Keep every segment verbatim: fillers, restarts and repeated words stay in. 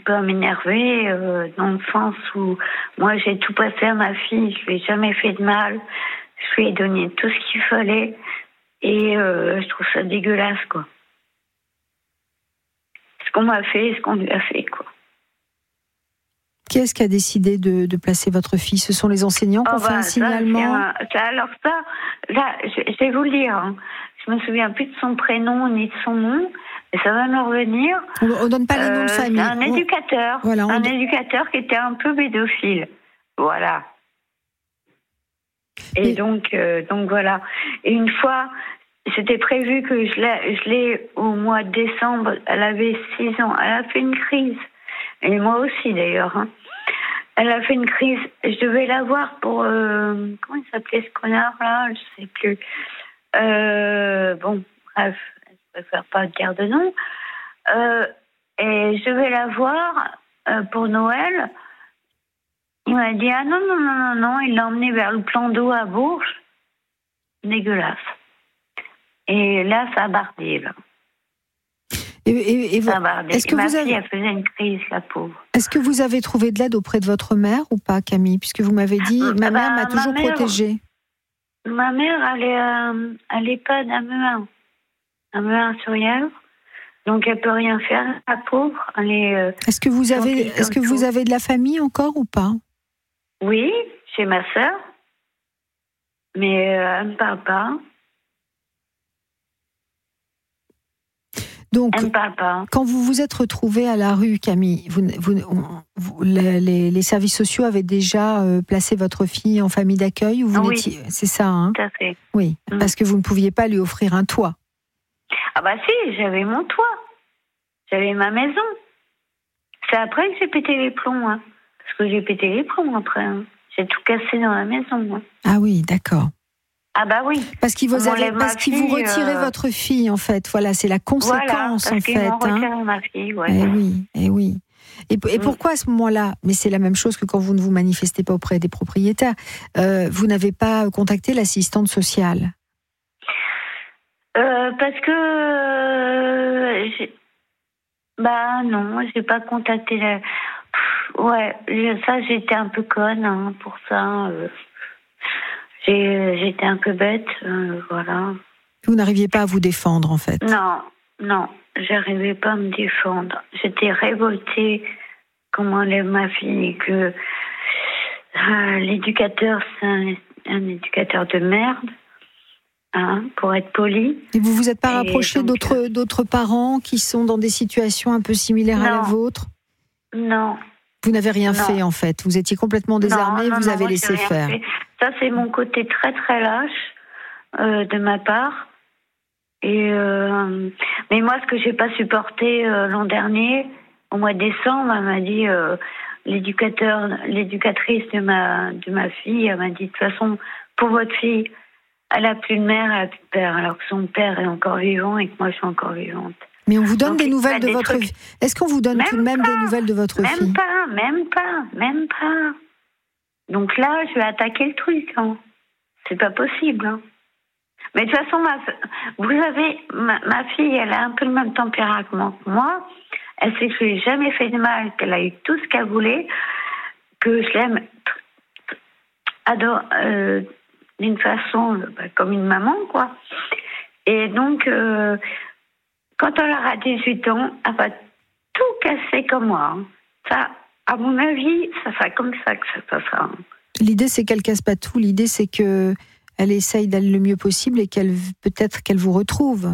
peu à m'énerver, euh, dans le sens où moi j'ai tout passé à ma fille, je lui ai jamais fait de mal, je lui ai donné tout ce qu'il fallait et euh, je trouve ça dégueulasse, quoi. Ce qu'on m'a fait, ce qu'on lui a fait, quoi. Qui est-ce qui a décidé de, de placer votre fille? Ce sont les enseignants qui ont oh fait bah, un signalement ça, ça, Alors ça, là, je, je vais vous le dire, hein. Je me souviens plus de son prénom ni de son nom, mais ça va me revenir. On ne donne pas les noms de famille. C'est un on... éducateur, voilà, on... un éducateur qui était un peu pédophile. Voilà. Et, Et... donc, euh, donc voilà. Et une fois, c'était prévu que je l'ai, je l'ai au mois de décembre, elle avait six ans, elle a fait une crise. Et moi aussi d'ailleurs. Hein. Elle a fait une crise. Je devais la voir pour... Euh, comment il s'appelait ce connard-là? Je sais plus. Euh, bon, bref, je préfère pas dire de nom. Euh, et je devais la voir euh, pour Noël. Il m'a dit, ah non, non, non, non, non. Il l'a emmenée vers le plan d'eau à Bourges. Dégueulasse. Et là, ça a bardé, là. Et, et, et ça va, est-ce que ma vous fille, avez... elle faisait une crise, la pauvre. Est-ce que vous avez trouvé de l'aide auprès de votre mère ou pas, Camille? Puisque vous m'avez dit, ma bah, mère m'a toujours mère, protégée. Ma mère, elle est euh, à l'EHPAD à Meuin, à Meuin-sur-Yèvre. Donc, elle peut rien faire, la pauvre. Elle est, euh, est-ce que vous avez, est-ce que vous avez de la famille encore ou pas? Oui, chez ma sœur. Mais euh, elle ne parle pas. Donc, quand vous vous êtes retrouvée à la rue, Camille, vous, vous, vous, les, les services sociaux avaient déjà euh, placé votre fille en famille d'accueil ou vous oui, n'étiez... C'est ça, hein? Tout à fait. Oui, mmh. Parce que vous ne pouviez pas lui offrir un toit. Ah bah si, j'avais mon toit. J'avais ma maison. C'est après que j'ai pété les plombs. Hein. Parce que j'ai pété les plombs après. Hein. J'ai tout cassé dans la maison. Hein. Ah oui, d'accord. Ah bah oui. Parce qu'il vous, avait, parce qu'il vous retirait euh... votre fille, en fait. Voilà, c'est la conséquence, voilà, parce en qu'ils fait. M'ont retiré hein. ma fille, ouais. Eh oui, eh oui. Et, et pourquoi à ce moment-là, mais c'est la même chose que quand vous ne vous manifestez pas auprès des propriétaires, euh, vous n'avez pas contacté l'assistante sociale? euh, Parce que... Euh, j'ai... Bah non, j'ai pas contacté la... Pff, ouais, ça j'étais un peu conne hein, pour ça. Euh... J'ai, j'étais un peu bête, euh, voilà. Vous n'arriviez pas à vous défendre, en fait? Non, non, j'arrivais pas à me défendre. J'étais révoltée qu'on m'enlève ma fille et que euh, l'éducateur, c'est un, un éducateur de merde, hein, pour être poli. Et vous vous êtes pas rapproché donc, d'autres, euh... d'autres parents qui sont dans des situations un peu similaires non. à la vôtre? Non. Vous n'avez rien non. fait, en fait. Vous étiez complètement désarmée, non, non, vous non, avez moi, laissé faire. Fait. Ça, c'est mon côté très, très lâche euh, de ma part. Et euh, mais moi, ce que j'ai pas supporté euh, l'an dernier, au mois de décembre, elle m'a dit, euh, l'éducateur, l'éducatrice de ma, de ma fille, elle m'a dit, de toute façon, pour votre fille, elle a plus de mère, elle a plus de père, alors que son père est encore vivant et que moi, je suis encore vivante. Mais on vous donne Donc, des nouvelles de des votre fille. Est-ce qu'on vous donne même tout de même pas, des nouvelles de votre même fille? Même pas, même pas, même pas. Donc là, je vais attaquer le truc. Hein. C'est pas possible. Hein. Mais de toute façon, ma, vous savez, ma, ma fille, elle a un peu le même tempérament que moi. Elle sait que je lui ai jamais fait de mal, qu'elle a eu tout ce qu'elle voulait, que je l'aime adore, euh, d'une façon bah, comme une maman, quoi. Et donc, euh, quand elle aura dix-huit ans, elle va tout casser comme moi. Hein. Ça, à mon avis, ça sera comme ça que ça se passera. L'idée, c'est qu'elle casse pas tout. L'idée, c'est que elle essaye d'aller le mieux possible et qu'elle peut-être qu'elle vous retrouve.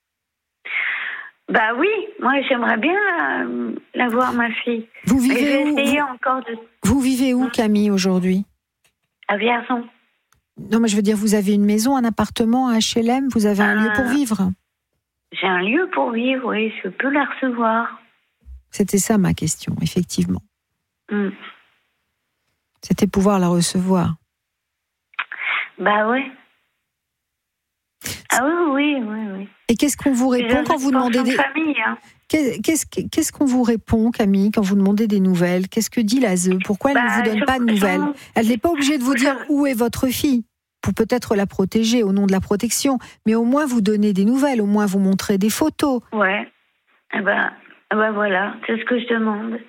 Bah oui, moi j'aimerais bien euh, la voir, ma fille. Vous vivez où vous... encore de... vous vivez où, Camille, aujourd'hui? À Vierzon. Non, mais je veux dire, vous avez une maison, un appartement, un H L M, vous avez un euh... lieu pour vivre? J'ai un lieu pour vivre, oui, je peux la recevoir. C'était ça ma question, effectivement. Mm. C'était pouvoir la recevoir. Bah oui. Ah oui, oui, oui, oui. Et qu'est-ce qu'on vous répond quand vous demandez des... famille, hein. Qu'est-ce, qu'est-ce qu'on vous répond, Camille, quand vous demandez des nouvelles? Qu'est-ce que dit l'A S E? Pourquoi elle bah, ne vous donne je, pas de nouvelles? je... Elle n'est pas obligée de vous dire où est votre fille, pour peut-être la protéger au nom de la protection, mais au moins vous donner des nouvelles, au moins vous montrer des photos. Ouais. Eh ben, eh ben voilà, c'est ce que je demande.